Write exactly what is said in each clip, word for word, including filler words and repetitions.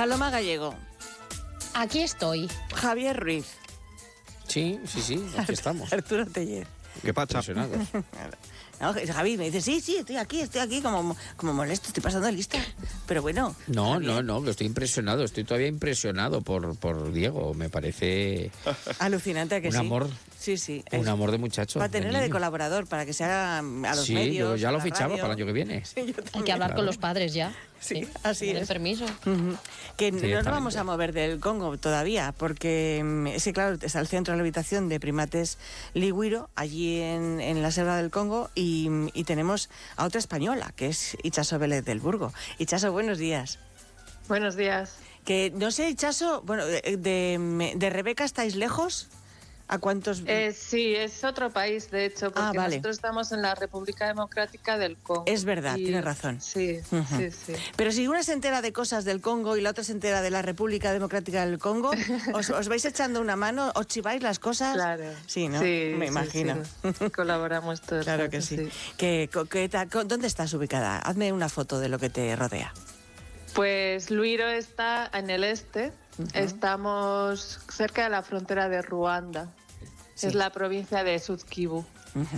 Paloma Gallego. Aquí estoy. Javier Ruiz. Sí, sí, sí, aquí estamos. Arturo Teller. ¿Qué pasa? Impresionados. No, Javi me dice, sí, sí, estoy aquí, estoy aquí, como, como molesto, estoy pasando lista. Pero bueno. No, Javier. no, no, que estoy impresionado, estoy todavía impresionado por, por Diego. Me parece Alucinante, ¿a que un sí? amor, Sí, sí. un es- amor de muchacho. Para tenerle de niño. colaborador, para que se haga a los Sí, medios. yo ya a lo la fichaba radio. para el año que viene. Sí, yo Hay también. que hablar Claro. con los padres ya. Sí, así Den el es. permiso. Ujú. Que no nos Directamente. vamos a mover del Congo todavía, porque mm, sí, claro, está el centro de rehabilitación de primates Ligüiro, allí en, en la selva del Congo, y, y tenemos a otra española, que es Itxaso Vélez del Burgo. Itxaso, buenos días. Buenos días. Que no sé, Itxaso, bueno, de, de, de Rebeca estáis lejos. ¿A cuántos? Eh, sí, es otro país, de hecho, porque Ah, vale. nosotros estamos en la República Democrática del Congo. Es verdad, Y- tienes razón. Sí, Ujú. sí, sí. Pero si una se entera de cosas del Congo y la otra se entera de la República Democrática del Congo, ¿os, os vais echando una mano? ¿Os chiváis las cosas? Claro. Sí, ¿no? Sí, Me sí, imagino. sí. Colaboramos todos. Claro que sí. ¿Qué, co- qué tal- co- ¿Dónde estás ubicada? Hazme una foto de lo que te rodea. Pues Luiro está en el este. Ujú. Estamos cerca de la frontera de Ruanda. Sí. Es la provincia de Sud Kivu. Ujú.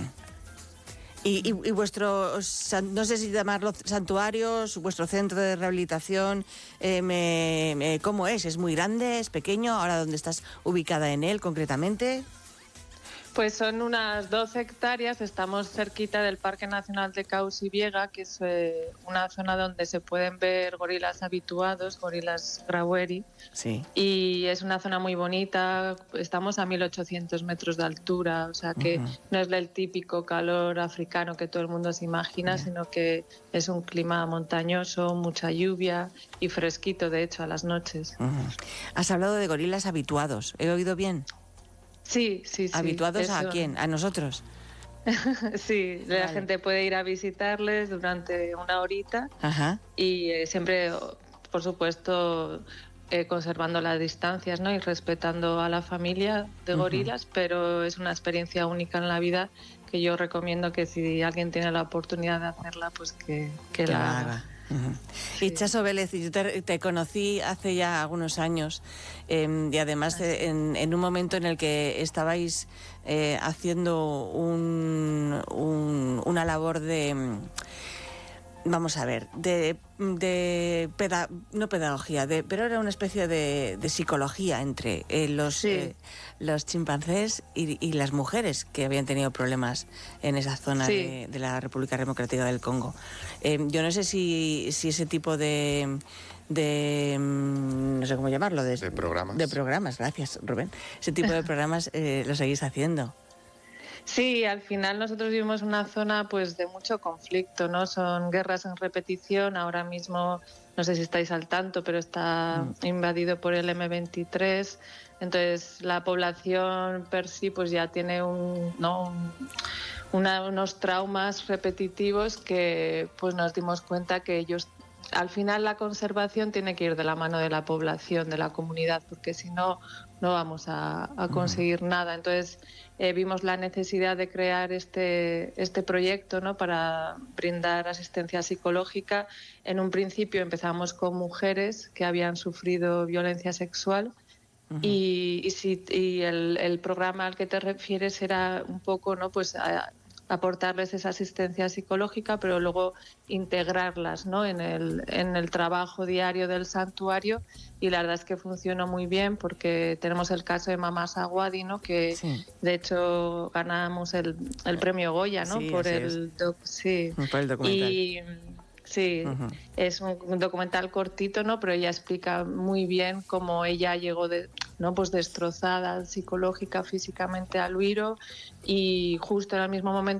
Y, y, y vuestro, san- no sé si llamarlo santuarios, vuestro centro de rehabilitación, eh, me- me- ¿cómo es? ¿Es muy grande? ¿Es pequeño? ¿Ahora dónde estás ubicada en él concretamente? Pues son unas doce hectáreas, estamos cerquita del Parque Nacional de Cauci-Biega, que es eh, una zona donde se pueden ver gorilas habituados, gorilas graueri, Sí. y es una zona muy bonita, estamos a mil ochocientos metros de altura, o sea que Ujú. no es el típico calor africano que todo el mundo se imagina, sino que es un clima montañoso, mucha lluvia y fresquito, de hecho, a las noches. Ujú. Has hablado de gorilas habituados. ¿He oído bien? Sí, sí, sí. ¿Habituados a eso. quién? ¿A nosotros? Sí, la Vale. gente puede ir a visitarles durante una horita Ajá. y eh, siempre, por supuesto, eh, conservando las distancias, ¿no? Y respetando a la familia de Ujú. gorilas, pero es una experiencia única en la vida que yo recomiendo que si alguien tiene la oportunidad de hacerla, pues que, que Que la la haga. haga. Ujú. Sí. Itxaso Vélez, yo te, te conocí hace ya algunos años eh, y además eh, en, en un momento en el que estabais eh, haciendo un, un- una labor de, mm, vamos a ver, de, de peda- no pedagogía, de, pero era una especie de, de psicología entre eh, los, Sí. eh, los chimpancés y, y las mujeres que habían tenido problemas en esa zona Sí. de, de la República Democrática del Congo. Eh, yo no sé si, si ese tipo de, de mm, no sé cómo llamarlo, de, De programas. de programas, gracias Rubén, ese tipo de programas eh, lo seguís haciendo. Sí, al final nosotros vivimos una zona pues de mucho conflicto, ¿no? Son guerras en repetición. Ahora mismo, no sé si estáis al tanto, pero está Mm. invadido por el eme veintitrés. Entonces la población per sí pues ya tiene un, ¿no? un- una- unos traumas repetitivos que pues nos dimos cuenta que ellos, al final la conservación tiene que ir de la mano de la población, de la comunidad, porque si no, no vamos a, a conseguir nada. Entonces eh, vimos la necesidad de crear este, este proyecto, ¿no? Para brindar asistencia psicológica. En un principio empezamos con mujeres que habían sufrido violencia sexual. Ujú. Y, y, si, y el, el programa al que te refieres era un poco, ¿no? Pues a- aportarles esa asistencia psicológica, pero luego integrarlas, ¿no? en, el, en el trabajo diario del santuario. Y la verdad es que funcionó muy bien porque tenemos el caso de Mamá Saguadi, ¿no? Que Sí. de hecho ganamos el, el premio Goya, ¿no? Sí, por así el doc- sí. Por el documental. Y sí, Ujú. es un, un documental cortito, ¿no? Pero ella explica muy bien cómo ella llegó de, ¿no? Pues destrozada psicológica, físicamente a Luiro, y justo en el mismo momento